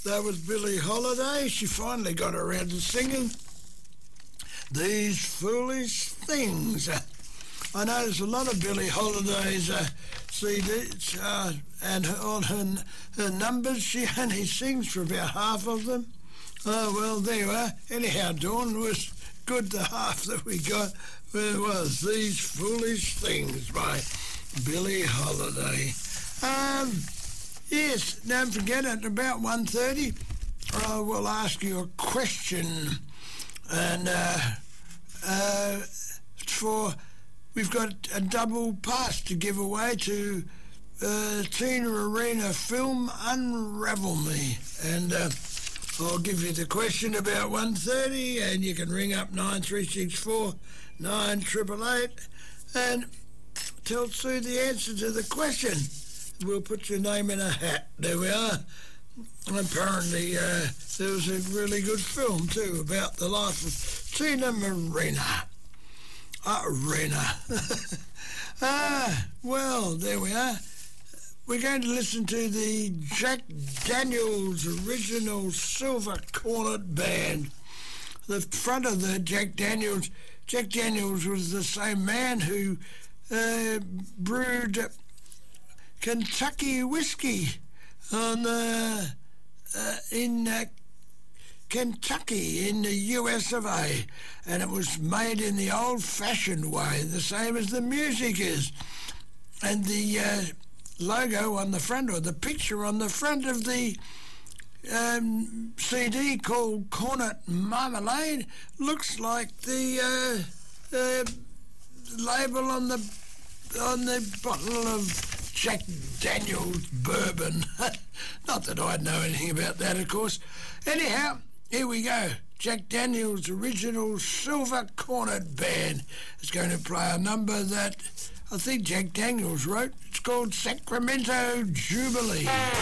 That was Billie Holiday. She finally got around to singing These Foolish Things. I know there's a lot of Billie Holiday's CDs and on her numbers. She only sings for about half of them. Oh, well, there you are. Anyhow, Dawn, was good the half that we got. It was These Foolish Things by Billie Holiday. Yes, don't forget, at about 1:30, I will ask you a question. And we've got a double pass to give away to Tina Arena film Unravel Me. And I'll give you the question about 1:30, and you can ring up 9364 9888 and tell Sue the answer to the question. We'll put your name in a hat. There we are. Apparently, there was a really good film, too, about the life of Tina Arena. Well, there we are. We're going to listen to the Jack Daniels original Silver Cornet Band. The front of the Jack Daniels was the same man who brewed Kentucky whiskey in Kentucky in the US of A, and it was made in the old-fashioned way, the same as the music is. And the logo on the front, or the picture on the front of the CD called Cornet Marmalade, looks like the label on the bottle of Jack Daniels bourbon. Not that I'd know anything about that, of course. Anyhow, here we go. Jack Daniels' original Silver Cornet Band is going to play a number that I think Jack Daniels wrote. It's called Sacramento Jubilee.